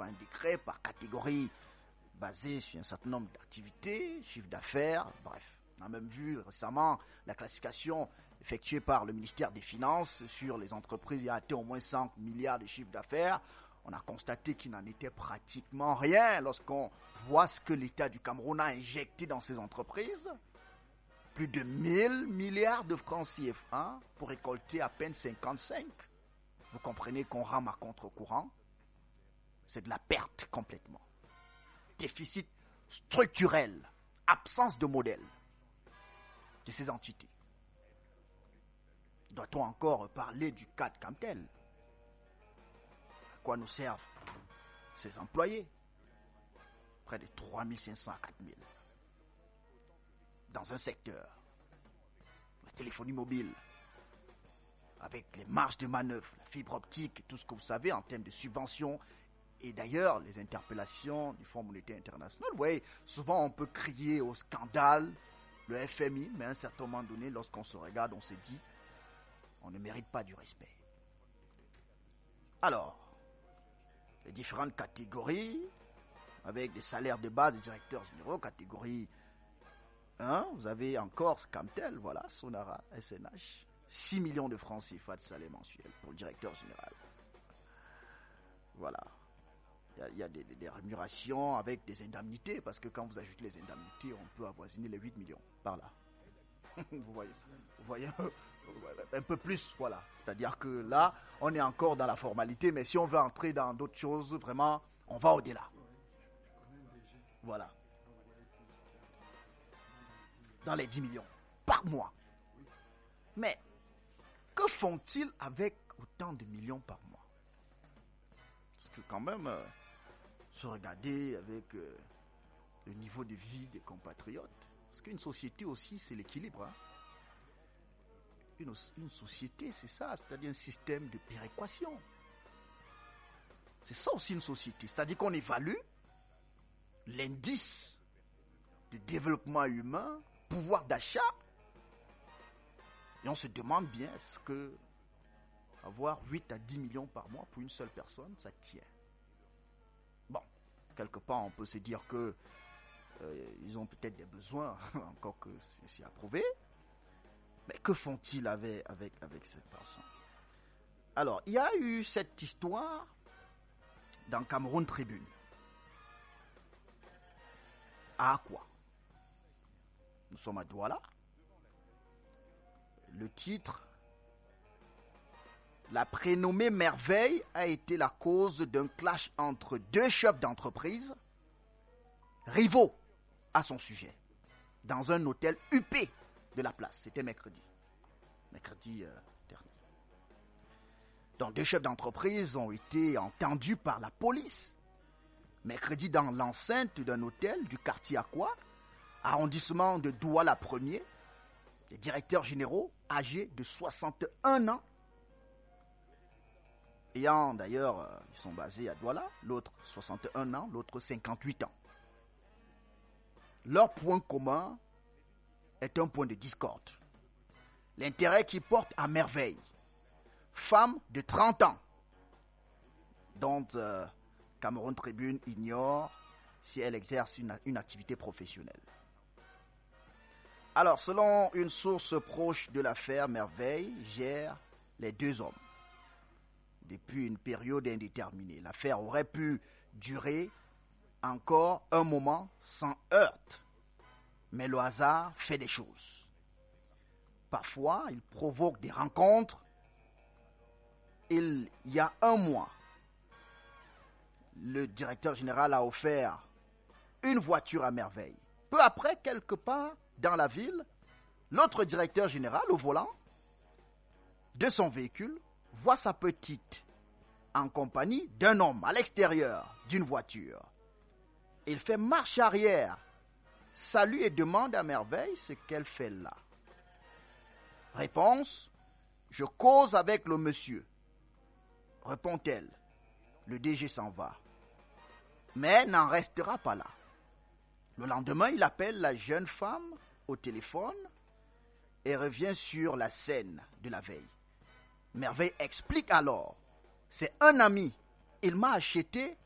par un décret, par catégorie, basé sur un certain nombre d'activités, chiffre d'affaires, bref. On a même vu récemment la classification effectuée par le ministère des Finances sur les entreprises qui a atteint au moins 5 milliards de chiffre d'affaires. On a constaté qu'il n'en était pratiquement rien lorsqu'on voit ce que l'État du Cameroun a injecté dans ces entreprises. Plus de 1000 milliards de francs CFA pour récolter à peine 55. Vous comprenez qu'on rame à contre-courant. C'est de la perte complètement. Déficit structurel, absence de modèle de ces entités. Doit-on encore parler du cadre comme tel? À quoi nous servent ces employés? Près de 3500 à 4000. Dans un secteur, la téléphonie mobile, avec les marges de manœuvre, la fibre optique, tout ce que vous savez en termes de subventions, et d'ailleurs les interpellations du Fonds monétaire international. Vous voyez, souvent on peut crier au scandale, le FMI, mais à un certain moment donné, lorsqu'on se regarde, on se dit, on ne mérite pas du respect. Alors, les différentes catégories, avec des salaires de base des directeurs généraux, catégorie 1, vous avez encore Scamtel, voilà, Sonara, SNH, 6 millions de francs CFA de salaire mensuel pour le directeur général. Voilà. Il y a des rémunérations avec des indemnités, parce que quand vous ajoutez les indemnités, on peut avoisiner les 8 millions par là. Vous voyez un peu plus, voilà. C'est-à-dire que là, on est encore dans la formalité, mais si on veut entrer dans d'autres choses, vraiment, on va au-delà. Voilà. Dans les 10 millions par mois. Mais que font-ils avec autant de millions par mois? Parce que quand même, se regarder avec le niveau de vie des compatriotes, parce qu'une société aussi, c'est l'équilibre. Hein. Une société, c'est ça, c'est-à-dire un système de péréquation. C'est ça aussi une société, c'est-à-dire qu'on évalue l'indice de développement humain, pouvoir d'achat, et on se demande bien, est-ce que avoir 8 à 10 millions par mois pour une seule personne, ça tient? Bon, quelque part, on peut se dire que ils ont peut-être des besoins, encore que c'est approuvé. Mais que font-ils avec cette personne? Alors, il y a eu cette histoire dans Cameroun Tribune. À quoi? Nous sommes à Douala. Le titre, la prénommée Merveille a été la cause d'un clash entre deux chefs d'entreprise, rivaux à son sujet, dans un hôtel huppé de la place. C'était mercredi dernier. Donc, deux chefs d'entreprise ont été entendus par la police mercredi dans l'enceinte d'un hôtel du quartier Aqua, arrondissement de Douala 1er. Les directeurs généraux âgés de 61 ans, ayant d'ailleurs, ils sont basés à Douala, l'autre 61 ans, l'autre 58 ans. Leur point commun est un point de discorde. L'intérêt qu'ils portent à Merveille, femme de 30 ans, dont Cameroun Tribune ignore si elle exerce une activité professionnelle. Alors, selon une source proche de l'affaire, Merveille gère les deux hommes depuis une période indéterminée. L'affaire aurait pu durer encore un moment sans heurte. Mais le hasard fait des choses. Parfois, il provoque des rencontres. Il y a un mois, le directeur général a offert une voiture à Merveille. Peu après, quelque part dans la ville, l'autre directeur général au volant de son véhicule voit sa petite en compagnie d'un homme à l'extérieur d'une voiture. Il fait marche arrière, salue et demande à Merveille ce qu'elle fait là. Réponse: je cause avec le monsieur. Répond-elle. Le DG s'en va. Mais n'en restera pas là. Le lendemain, il appelle la jeune femme au téléphone et revient sur la scène de la veille. Merveille explique alors: c'est un ami. Il m'a acheté